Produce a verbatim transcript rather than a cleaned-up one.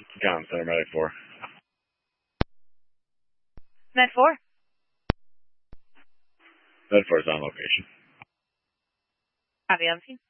Com Center, Medic four. Med four. Med four is on location. Copy, on scene.